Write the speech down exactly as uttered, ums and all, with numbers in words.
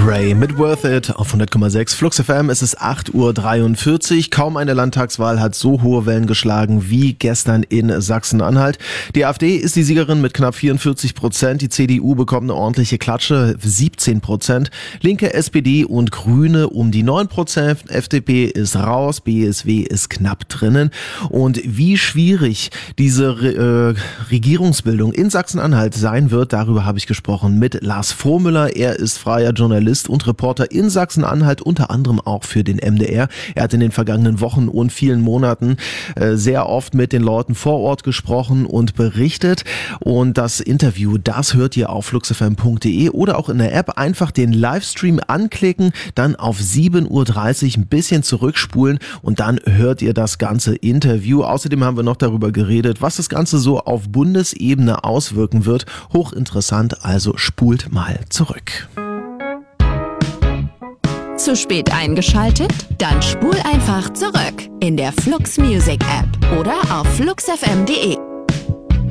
Ray mit Worth It auf hundert Komma sechs Flux F M. Es ist acht Uhr dreiundvierzig. Kaum eine Landtagswahl hat so hohe Wellen geschlagen wie gestern in Sachsen-Anhalt. Die AfD ist die Siegerin mit knapp vierundvierzig Prozent. Die C D U bekommt eine ordentliche Klatsche, siebzehn Prozent. Linke, S P D und Grüne um die neun Prozent. F D P ist raus, B S W ist knapp drinnen. Und wie schwierig diese äh, Regierungsbildung in Sachsen-Anhalt sein wird, darüber habe ich gesprochen mit Lars Frohmüller. Er ist freier Journalist und Reporter in Sachsen-Anhalt, unter anderem auch für den M D R. Er hat in den vergangenen Wochen und vielen Monaten äh, sehr oft mit den Leuten vor Ort gesprochen und berichtet. Und das Interview, das hört ihr auf fluxfm punkt de oder auch in der App. Einfach den Livestream anklicken, dann auf sieben Uhr dreißig ein bisschen zurückspulen und dann hört ihr das ganze Interview. Außerdem haben wir noch darüber geredet, was das Ganze so auf Bundesebene auswirken wird. Hochinteressant, also spult mal zurück. Zu spät eingeschaltet? Dann spul einfach zurück in der Flux Music App oder auf fluxfm punkt de.